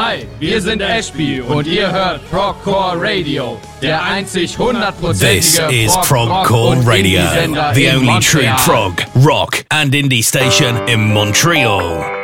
Hi, wir sind Ashby und ihr hört Progcore Radio, der einzig 100%ige This is Progcore Radio, the only true prog, rock and indie station in Montreal.